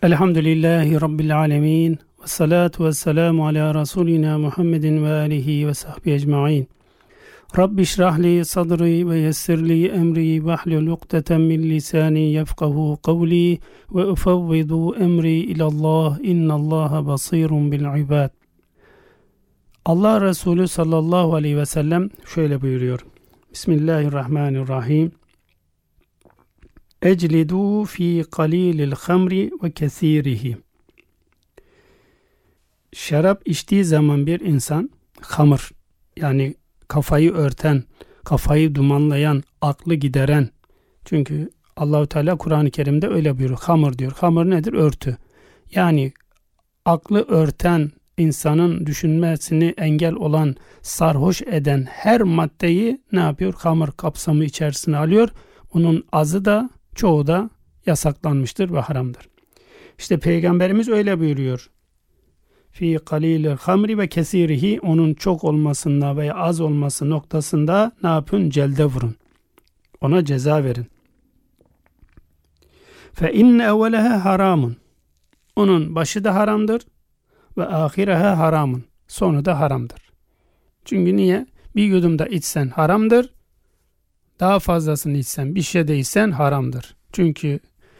Elhamdülillahi Rabbil alemin. Ve salatu ve selamu ala Resulina Muhammedin ve alihi ve sahbihi ecma'in. Rabbi şrahli sadri ve yessirli emri ve ahlul ukdeten min lisani yefkahu kavli ve ufevvidu emri ilallah innallaha basirun bil ibad. Allah Resulü sallallahu aleyhi ve sellem şöyle buyuruyor. Bismillahirrahmanirrahim. Eclidu fi qalilil hamri ve kesirihi. Şarap içtiği zaman bir insan hamır, yani kafayı örten, kafayı dumanlayan, aklı gideren. Çünkü Allahu Teala Kur'an-ı Kerim'de öyle buyuruyor. Hamır diyor. Hamır nedir? Örtü. Yani aklı örten, insanın düşünmesini engel olan, sarhoş eden her maddeyi ne yapıyor? Hamır kapsamı içerisine alıyor. Onun azı da çoğu da yasaklanmıştır ve haramdır. İşte Peygamberimiz öyle buyuruyor. Fi qalilil hamri ve kesirihi, onun çok olmasında veya az olması noktasında ne yapın? Celde vurun. Ona ceza verin. Fe inne evveleha haramun. Onun başı da haramdır ve ahireha haramun. Sonu da haramdır. Çünkü niye? Bir yudumda içsen haramdır. Daha fazlasını içsen, bir şey de içsen haramdır. Çünkü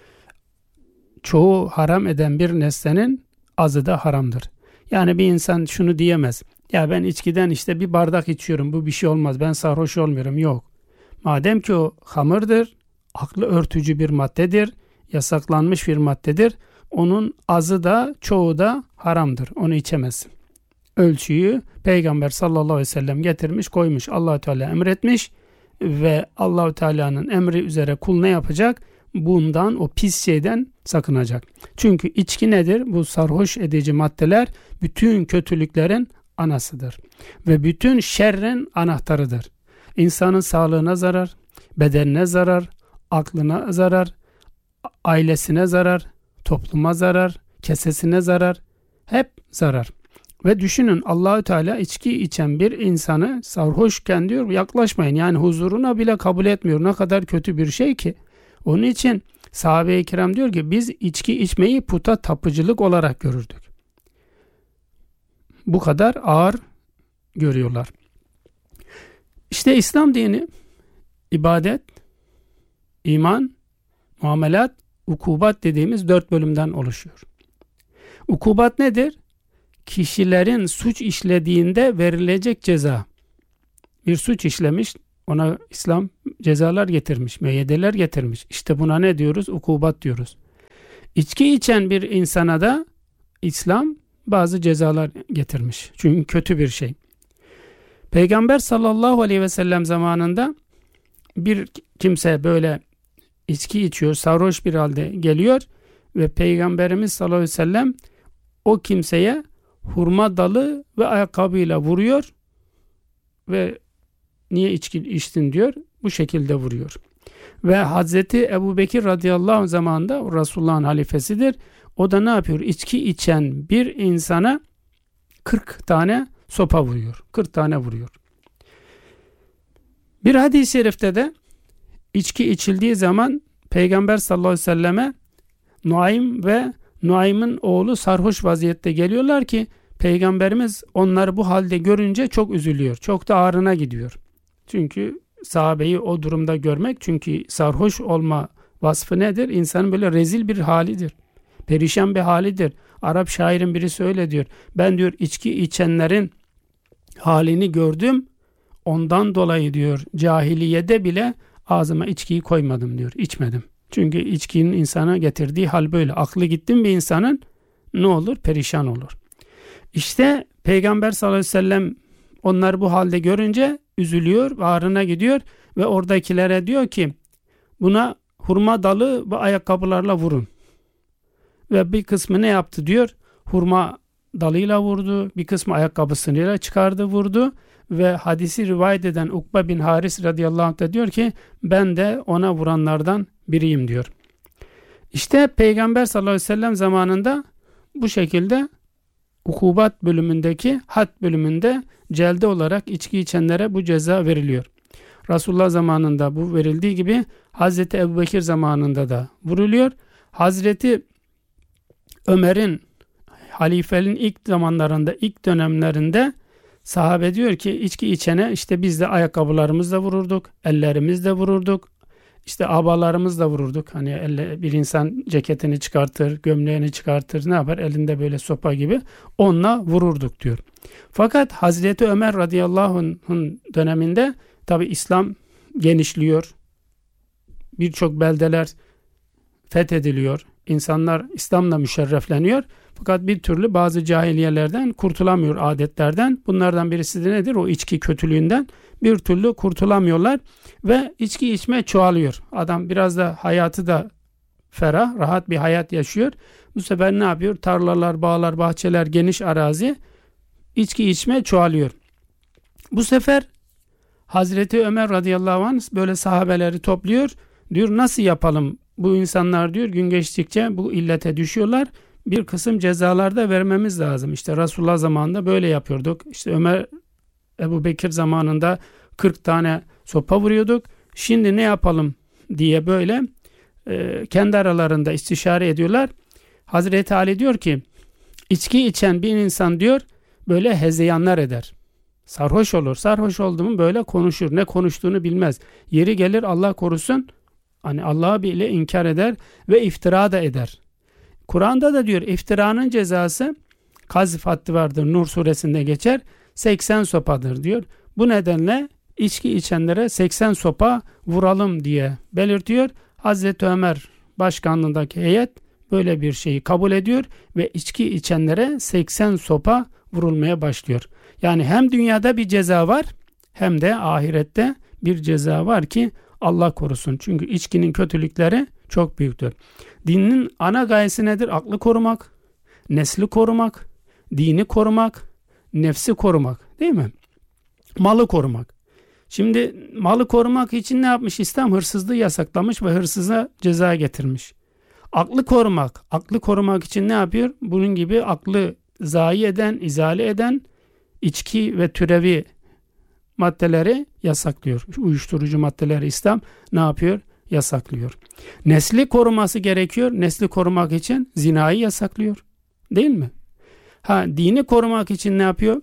çoğu haram eden bir nesnenin azı da haramdır. Yani bir insan şunu diyemez. Ya ben içkiden işte bir bardak içiyorum, bu bir şey olmaz, ben sarhoş olmuyorum. Yok. Madem ki o hamırdır, aklı örtücü bir maddedir, yasaklanmış bir maddedir, onun azı da çoğu da haramdır. Onu içemezsin. Ölçüyü Peygamber sallallahu aleyhi ve sellem getirmiş, koymuş. Allah-u Teala emretmiş ve Allah-u Teala'nın emri üzere kul ne yapacak? Bundan, o pis şeyden sakınacak. Çünkü içki nedir? Bu sarhoş edici maddeler bütün kötülüklerin anasıdır. Ve bütün şerrin anahtarıdır. İnsanın sağlığına zarar, bedenine zarar, aklına zarar, ailesine zarar, topluma zarar, kesesine zarar, hep zarar. Ve düşünün, Allahü Teala içki içen bir insanı sarhoşken diyor yaklaşmayın. Yani huzuruna bile kabul etmiyor. Ne kadar kötü bir şey ki. Onun için sahabe-i kiram diyor ki biz içki içmeyi puta tapıcılık olarak görürdük. Bu kadar ağır görüyorlar. İşte İslam dini ibadet, iman, muamelat, ukubat dediğimiz 4 bölümden oluşuyor. Ukubat nedir? Kişilerin suç işlediğinde verilecek ceza. Bir suç işlemiş, ona İslam cezalar getirmiş, müeyyideler getirmiş. İşte buna ne diyoruz? Ukubat diyoruz. İçki içen bir insana da İslam bazı cezalar getirmiş. Çünkü kötü bir şey. Peygamber sallallahu aleyhi ve sellem zamanında bir kimse böyle içki içiyor, sarhoş bir halde geliyor ve Peygamberimiz sallallahu aleyhi ve sellem o kimseye hurma dalı ve ayakkabıyla vuruyor ve niye içki içtin diyor. Bu şekilde vuruyor. Ve Hazreti Ebubekir radıyallahu anh zamanında Resulullah'ın halifesidir. O da ne yapıyor? İçki içen bir insana 40 tane sopa vuruyor. 40 tane vuruyor. Bir hadis-i şerifte de içki içildiği zaman Peygamber sallallahu aleyhi ve selleme Nuaym ve Nuaym'ın oğlu sarhoş vaziyette geliyorlar ki Peygamberimiz onları bu halde görünce çok üzülüyor. Çok da ağrına gidiyor. Çünkü sahabeyi o durumda görmek, çünkü sarhoş olma vasfı nedir? İnsanın böyle rezil bir halidir. Perişan bir halidir. Arap şairin birisi öyle diyor. Ben diyor içki içenlerin halini gördüm. Ondan dolayı diyor cahiliyede bile ağzıma içkiyi koymadım diyor. İçmedim. Çünkü içkinin insana getirdiği hal böyle. Aklı gittin bir insanın ne olur? Perişan olur. İşte Peygamber sallallahu aleyhi ve sellem onları bu halde görünce üzülüyor, ağrına gidiyor ve oradakilere diyor ki buna hurma dalı ve ayakkabılarla vurun. Ve bir kısmı ne yaptı diyor? Hurma dalıyla vurdu, bir kısmı ayakkabısıyla çıkardı vurdu ve hadisi rivayet eden Ukbe bin Haris radıyallahu anh da diyor ki ben de ona vuranlardan biriyim diyor. İşte Peygamber sallallahu aleyhi ve sellem zamanında bu şekilde ukubat bölümündeki had bölümünde celde olarak içki içenlere bu ceza veriliyor. Resulullah zamanında bu verildiği gibi Hazreti Ebubekir zamanında da vuruluyor. Hazreti Ömer'in halifeliğin ilk zamanlarında, ilk dönemlerinde sahabe diyor ki içki içene işte biz de ayakkabılarımızla vururduk, ellerimizle vururduk, işte abalarımızla vururduk. Hani bir insan ceketini çıkartır, gömleğini çıkartır, ne yapar? Elinde böyle sopa gibi onunla vururduk diyor. Fakat Hazreti Ömer radıyallahu anh'ın döneminde tabi İslam genişliyor. Birçok beldeler fethediliyor. İnsanlar İslam'la müşerrefleniyor. Fakat bir türlü bazı cahiliyelerden kurtulamıyor, adetlerden. Bunlardan birisi de nedir? O içki kötülüğünden bir türlü kurtulamıyorlar ve içki içme çoğalıyor. Adam biraz da hayatı da ferah, rahat bir hayat yaşıyor. Bu sefer ne yapıyor? Tarlalar, bağlar, bahçeler, geniş arazi, içki içme çoğalıyor. Bu sefer Hazreti Ömer radıyallahu anh böyle sahabeleri topluyor. Diyor nasıl yapalım? Bu insanlar diyor gün geçtikçe bu illete düşüyorlar. Bir kısım cezalar da vermemiz lazım. İşte Resulullah zamanında böyle yapıyorduk. İşte Ebu Bekir zamanında 40 tane sopa vuruyorduk. Şimdi ne yapalım diye böyle kendi aralarında istişare ediyorlar. Hazreti Ali diyor ki içki içen bir insan diyor böyle hezeyanlar eder. Sarhoş olur. Sarhoş oldu mu böyle konuşur. Ne konuştuğunu bilmez. Yeri gelir Allah korusun. Hani Allah'ı bile inkar eder ve iftira da eder. Kur'an'da da diyor iftiranın cezası kazf haddi vardır. Nur suresinde geçer. 80 sopadır diyor. Bu nedenle içki içenlere 80 sopa vuralım diye belirtiyor. Hazreti Ömer başkanlığındaki heyet böyle bir şeyi kabul ediyor ve içki içenlere 80 sopa vurulmaya başlıyor. Yani hem dünyada bir ceza var hem de ahirette bir ceza var ki Allah korusun. Çünkü içkinin kötülükleri çok büyüktür. Dinin ana gayesi nedir? Aklı korumak, nesli korumak, dini korumak, nefsi korumak, değil mi? Malı korumak. Şimdi malı korumak için ne yapmış? İslam hırsızlığı yasaklamış ve hırsıza ceza getirmiş. Aklı korumak için ne yapıyor? Bunun gibi aklı zayi eden, izale eden içki ve türevi maddeleri yasaklıyor. Uyuşturucu maddeleri İslam ne yapıyor? Yasaklıyor. Nesli koruması gerekiyor. Nesli korumak için zinayı yasaklıyor. Değil mi? Dini korumak için ne yapıyor?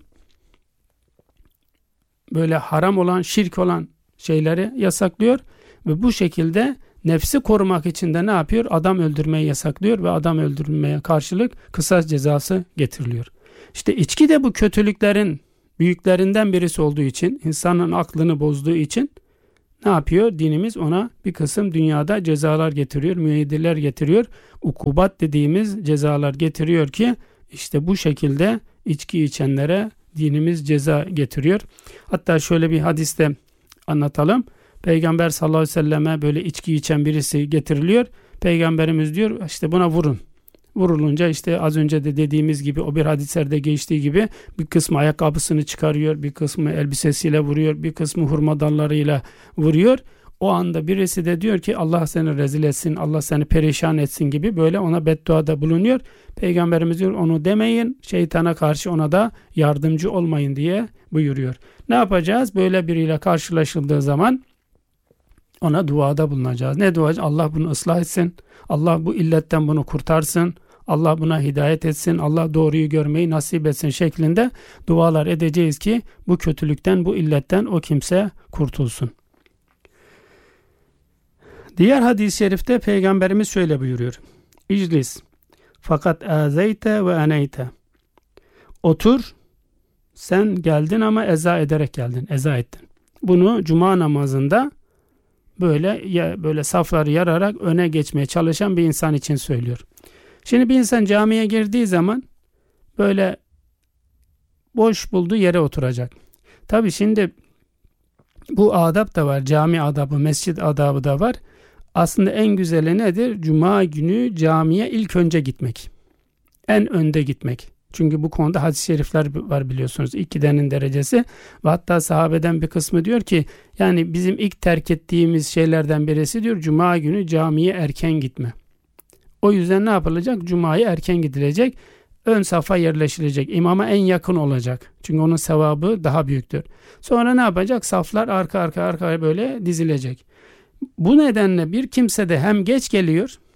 Böyle haram olan, şirk olan şeyleri yasaklıyor ve bu şekilde nefsi korumak için de ne yapıyor? Adam öldürmeyi yasaklıyor ve adam öldürmeye karşılık kısas cezası getiriliyor. İşte içki de bu kötülüklerin büyüklerinden birisi olduğu için, insanın aklını bozduğu için ne yapıyor? Dinimiz ona bir kısım dünyada cezalar getiriyor, müeyyideler getiriyor. Ukubat dediğimiz cezalar getiriyor ki işte bu şekilde içki içenlere dinimiz ceza getiriyor. Hatta şöyle bir hadiste anlatalım. Peygamber sallallahu aleyhi ve selleme böyle içki içen birisi getiriliyor. Peygamberimiz diyor işte buna vurun. Vurulunca işte az önce de dediğimiz gibi o bir hadislerde geçtiği gibi bir kısmı ayakkabısını çıkarıyor, bir kısmı elbisesiyle vuruyor, bir kısmı hurma dallarıyla vuruyor. O anda birisi de diyor ki Allah seni rezil etsin, Allah seni perişan etsin gibi böyle ona bedduada bulunuyor. Peygamberimiz diyor onu demeyin, şeytana karşı ona da yardımcı olmayın diye buyuruyor. Ne yapacağız? Böyle biriyle karşılaşıldığı zaman ona duada bulunacağız. Ne dua? Allah bunu ıslah etsin. Allah bu illetten bunu kurtarsın. Allah buna hidayet etsin. Allah doğruyu görmeyi nasip etsin şeklinde dualar edeceğiz ki bu kötülükten, bu illetten o kimse kurtulsun. Diğer hadis-i şerifte Peygamberimiz şöyle buyuruyor. İclis fakat azeyte ve eneyte. Otur, sen geldin ama eza ederek geldin, eza ettin. Bunu cuma namazında böyle safları yararak öne geçmeye çalışan bir insan için söylüyor. Şimdi bir insan camiye girdiği zaman böyle boş bulduğu yere oturacak. Tabii şimdi bu adab da var. Cami adabı, mescid adabı da var. Aslında en güzeli nedir? Cuma günü camiye ilk önce gitmek. En önde gitmek. Çünkü bu konuda hadis-i şerifler var biliyorsunuz. İkidenin derecesi. Ve hatta sahabeden bir kısmı diyor ki yani bizim ilk terk ettiğimiz şeylerden birisi diyor cuma günü camiye erken gitme. O yüzden ne yapılacak? Cuma'ya erken gidilecek. Ön safa yerleşilecek. İmama en yakın olacak. Çünkü onun sevabı daha büyüktür. Sonra ne yapacak? Saflar arka arkaya böyle dizilecek. Bu nedenle bir kimse de hem geç geliyor,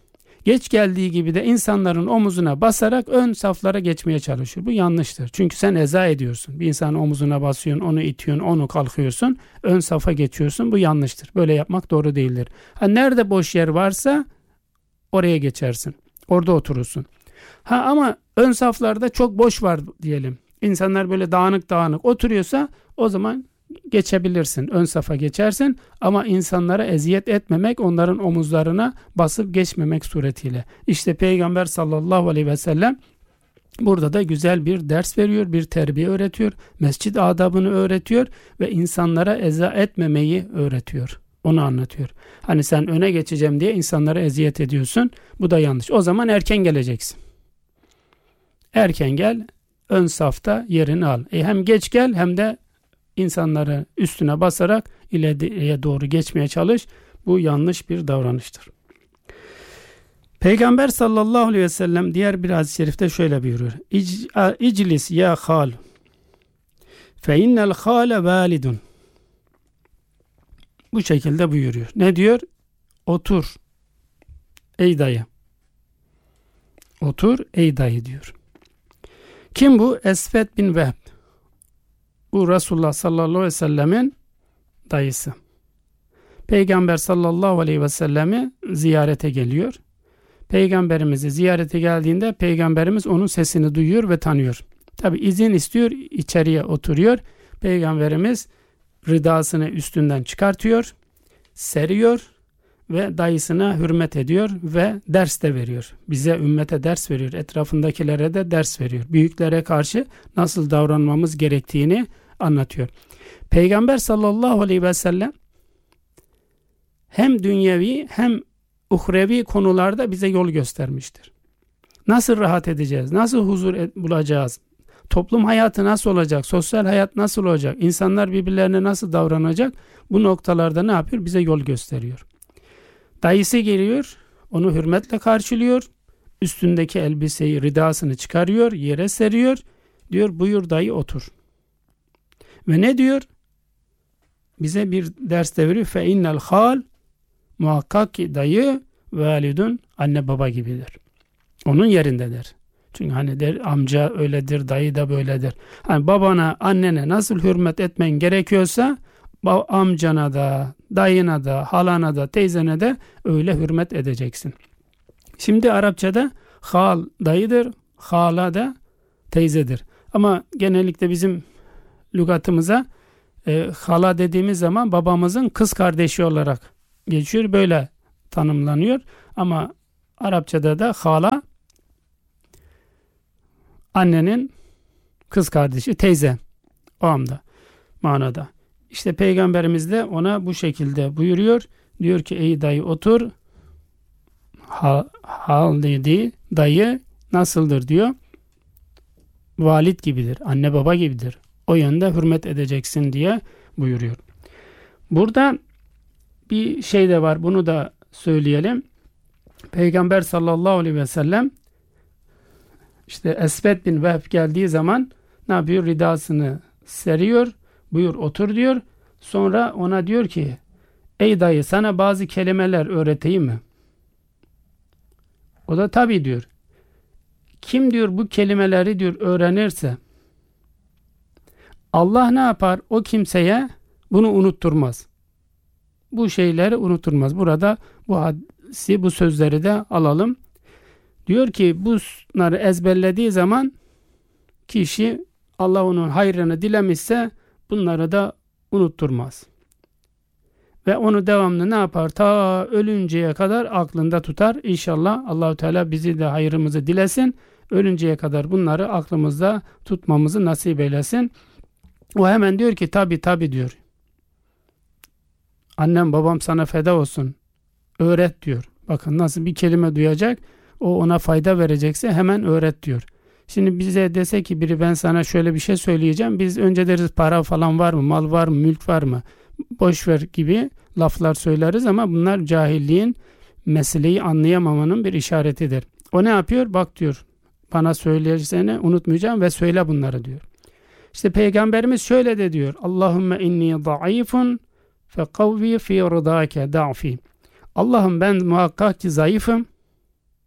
Geç geldiği gibi de insanların omuzuna basarak ön saflara geçmeye çalışıyor. Bu yanlıştır. Çünkü sen eza ediyorsun. Bir insanın omuzuna basıyorsun, onu itiyorsun, onu kalkıyorsun, ön safa geçiyorsun. Bu yanlıştır. Böyle yapmak doğru değildir. Nerede boş yer varsa oraya geçersin. Orada oturursun. Ama ön saflarda çok boş var diyelim. İnsanlar böyle dağınık dağınık oturuyorsa o zaman geçebilirsin. Ön safa geçersin ama insanlara eziyet etmemek, onların omuzlarına basıp geçmemek suretiyle. İşte Peygamber sallallahu aleyhi ve sellem burada da güzel bir ders veriyor, bir terbiye öğretiyor, mescid adabını öğretiyor ve insanlara eza etmemeyi öğretiyor. Onu anlatıyor. Hani sen öne geçeceğim diye insanlara eziyet ediyorsun. Bu da yanlış. O zaman erken geleceksin. Erken gel, ön safta yerini al. Hem geç gel hem de insanları üstüne basarak ileriye doğru geçmeye çalış. Bu yanlış bir davranıştır. Peygamber sallallahu aleyhi ve sellem diğer bir hadis-i şerifte şöyle buyuruyor. İclis ya hal fe innel hale validun. Bu şekilde buyuruyor. Ne diyor? Otur ey dayı. Otur ey dayı diyor. Kim bu? Esved bin Vehb. Bu Resulullah sallallahu aleyhi ve sellemin dayısı. Peygamber sallallahu aleyhi ve sellemi ziyarete geliyor. Peygamberimizi ziyarete geldiğinde Peygamberimiz onun sesini duyuyor ve tanıyor. Tabi izin istiyor, içeriye oturuyor. Peygamberimiz ridasını üstünden çıkartıyor, seriyor ve dayısına hürmet ediyor ve ders de veriyor. Bize, ümmete ders veriyor. Etrafındakilere de ders veriyor. Büyüklere karşı nasıl davranmamız gerektiğini anlatıyor. Peygamber sallallahu aleyhi ve sellem hem dünyevi hem uhrevi konularda bize yol göstermiştir. Nasıl rahat edeceğiz? Nasıl huzur bulacağız? Toplum hayatı nasıl olacak? Sosyal hayat nasıl olacak? İnsanlar birbirlerine nasıl davranacak? Bu noktalarda ne yapıyor? Bize yol gösteriyor. Dayısı geliyor, onu hürmetle karşılıyor. Üstündeki elbiseyi, ridasını çıkarıyor, yere seriyor. Diyor buyur dayı otur. Ve ne diyor? Bize bir ders de veriyor. Fe innel hal, muhakkak ki dayı validun, anne baba gibidir. Onun yerindedir. Çünkü hani der amca öyledir, dayı da böyledir. Hani babana, annene nasıl hürmet etmen gerekiyorsa amcana da, dayına da, halana da, teyzene de öyle hürmet edeceksin. Şimdi Arapçada hal dayıdır, hala da teyzedir. Ama genellikle bizim lügatımıza hala dediğimiz zaman babamızın kız kardeşi olarak geçiyor. Böyle tanımlanıyor. Ama Arapçada da hala annenin kız kardeşi, teyze o anda manada. İşte Peygamberimiz de ona bu şekilde buyuruyor. Diyor ki ey dayı otur. Hal dediği dayı nasıldır diyor. Valid gibidir, anne baba gibidir. O yönde hürmet edeceksin diye buyuruyor. Burada bir şey de var, bunu da söyleyelim. Peygamber sallallahu aleyhi ve sellem işte Esved bin Vehb geldiği zaman ne yapıyor? Ridasını seriyor. Buyur otur diyor. Sonra ona diyor ki ey dayı sana bazı kelimeler öğreteyim mi? O da tabii diyor. Kim diyor bu kelimeleri diyor öğrenirse Allah ne yapar? O kimseye bunu unutturmaz. Bu şeyleri unutturmaz. Burada bu hadisi, bu sözleri de alalım. Diyor ki bunları ezberlediği zaman kişi Allah onun hayrını dilemişse bunları da unutturmaz. Ve onu devamlı ne yapar? Ta ölünceye kadar aklında tutar. İnşallah Allahu Teala bizi de hayrımızı dilesin. Ölünceye kadar bunları aklımızda tutmamızı nasip eylesin. O hemen diyor ki tabi diyor. Annem babam sana feda olsun. Öğret diyor. Bakın nasıl bir kelime duyacak. O ona fayda verecekse hemen öğret diyor. Şimdi bize dese ki biri ben sana şöyle bir şey söyleyeceğim. Biz önce deriz para falan var mı? Mal var mı? Mülk var mı? Boş ver gibi laflar söyleriz ama bunlar cahilliğin, meseleyi anlayamamanın bir işaretidir. O ne yapıyor? Bak diyor. Bana söyleyeceğini unutmayacağım ve söyle bunları diyor. İşte Peygamberimiz şöyle de diyor. Allahümme inni zayıfun fe kavvi fi rıdâke da'fi. Allah'ım ben muhakkak ki zayıfım.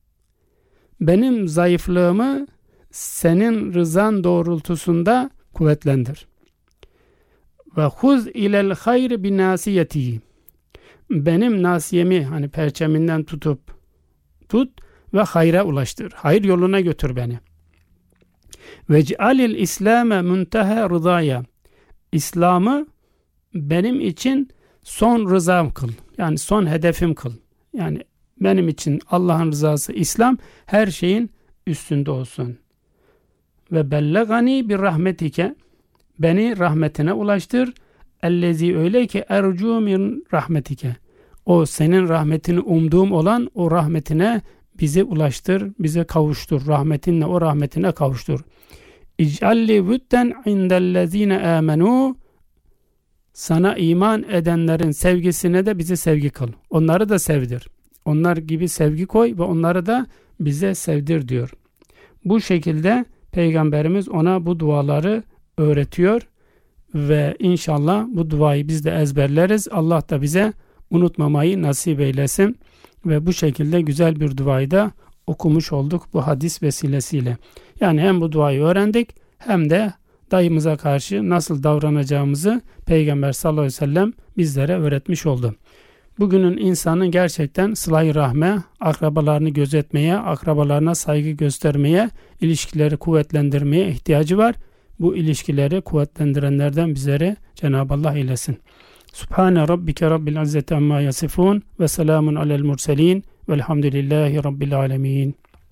benim zayıflığımı senin rızan doğrultusunda kuvvetlendir. Ve huz ilel hayr bi nasiyeti, benim nasiyemi, hani perçeminden tut ve hayra ulaştır. Hayır yoluna götür beni. Ve cealil İslame munteha rızaya, İslam'ı benim için son rızam kıl. Yani son hedefim kıl. Yani benim için Allah'ın rızası İslam her şeyin üstünde olsun. Ve bellegani bir rahmetike, beni rahmetine ulaştır. Ellezi öyle ki ercu min rahmetike, o senin rahmetini umduğum olan o rahmetine bizi ulaştır, bize kavuştur. Rahmetinle o rahmetine kavuştur. İc'alli vütten indellezine amenu, sana iman edenlerin sevgisine de bizi sevgi kıl. Onları da sevdir. Onlar gibi sevgi koy ve onları da bize sevdir diyor. Bu şekilde Peygamberimiz ona bu duaları öğretiyor ve inşallah bu duayı biz de ezberleriz. Allah da bize unutmamayı nasip eylesin ve bu şekilde güzel bir duayı da okumuş olduk bu hadis vesilesiyle. Yani hem bu duayı öğrendik hem de dayımıza karşı nasıl davranacağımızı Peygamber sallallahu aleyhi ve sellem bizlere öğretmiş oldu. Bugünün insanın gerçekten sıla-i rahme, akrabalarını gözetmeye, akrabalarına saygı göstermeye, ilişkileri kuvvetlendirmeye ihtiyacı var. Bu ilişkileri kuvvetlendirenlerden bizleri Cenab-ı Allah eylesin. Subhane rabbike rabbil izzeti amma yasifun ve selamun alel murselin velhamdülillahi rabbil alemin.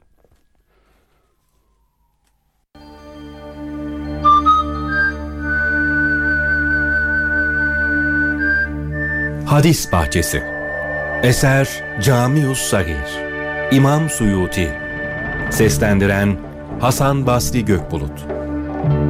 Hadis Bahçesi. Eser Camius Sagir. İmam Suyuti. Seslendiren Hasan Basri Gökbulut.